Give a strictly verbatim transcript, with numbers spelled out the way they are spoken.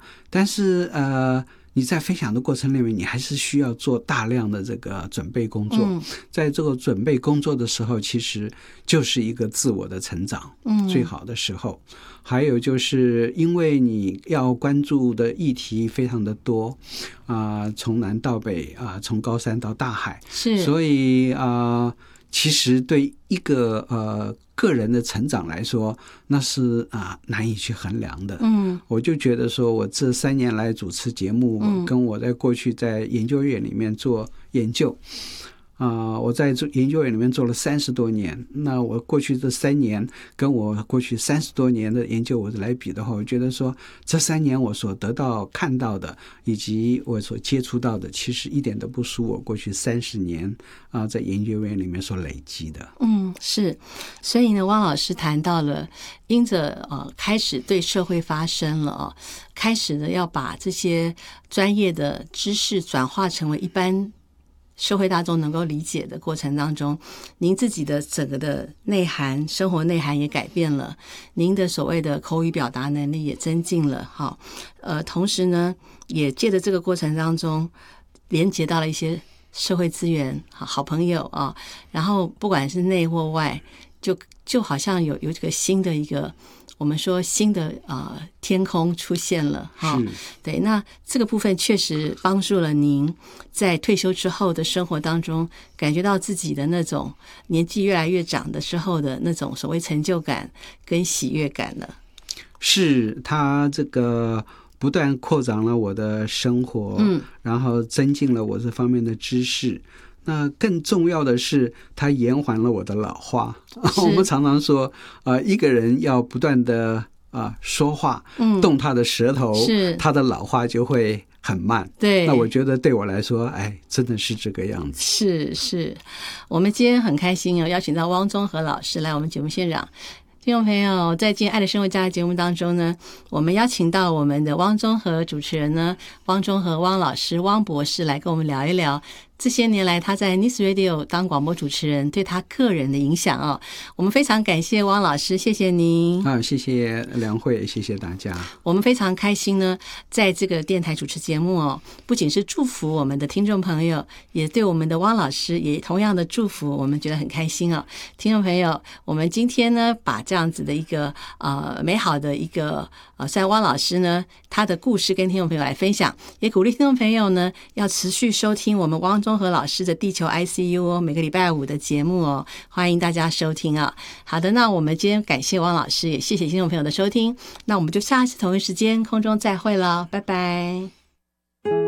但是呃你在分享的过程里面，你还是需要做大量的这个准备工作。嗯、在这个准备工作的时候，其实就是一个自我的成长，嗯，最好的时候。还有就是因为你要关注的议题非常的多啊、呃，从南到北啊、呃，从高山到大海， 是， 所以啊、呃，其实对一个呃。个人的成长来说，那是啊难以去衡量的。嗯，我就觉得说，我这三年来主持节目，嗯、跟我在过去在研究院里面做研究，啊、呃，我在研究院里面做了三十多年。那我过去这三年跟我过去三十多年的研究我来比的话，我觉得说这三年我所得到、看到的，以及我所接触到的，其实一点都不输我过去三十年啊、呃、在研究院里面所累积的。 嗯，是。所以呢，汪老师谈到了，因着呃开始对社会发声了啊，开始呢要把这些专业的知识转化成为一般社会大众能够理解的过程当中，您自己的整个的内涵、生活内涵也改变了，您的所谓的口语表达能力也增进了，哈，呃，同时呢，也借着这个过程当中，连接到了一些社会资源、好朋友啊，然后不管是内或外，就就好像有有这个新的一个。我们说新的啊、呃、天空出现了哈，对，那这个部分确实帮助了您在退休之后的生活当中，感觉到自己的那种年纪越来越长的时候的那种所谓成就感跟喜悦感了。 是，他这个不断扩展了我的生活，嗯，然后增进了我这方面的知识。那更重要的是，它延缓了我的老化。我们常常说，呃，一个人要不断的啊、呃、说话，嗯，动他的舌头，是他的老化就会很慢。 对， 那我觉得对我来说，哎，真的是这个样子。 是是，我们今天很开心哦，邀请到汪宗和老师来我们节目现场。听众朋友，在今天《爱的生活家》的节目当中呢，我们邀请到我们的汪宗和主持人呢，汪宗和汪老师、汪博士来跟我们聊一聊这些年来他在 News Radio 当广播主持人对他个人的影响哦。我们非常感谢汪老师，谢谢您。 啊，谢谢梁慧，谢谢大家。 我们非常开心呢，在这个电台主持节目哦，不仅是祝福我们的听众朋友，也对我们的汪老师也同样的祝福，我们觉得很开心哦。听众朋友，我们今天呢，把这样子的一个呃美好的一个呃，虽然汪老师呢他的故事跟听众朋友来分享，也鼓励听众朋友呢要持续收听我们汪宗和老师的地球 I C U 哦，每个礼拜五的节目哦，欢迎大家收听啊。好的，那我们今天感谢汪老师，也谢谢听众朋友的收听，那我们就下次同一时间空中再会了，拜拜。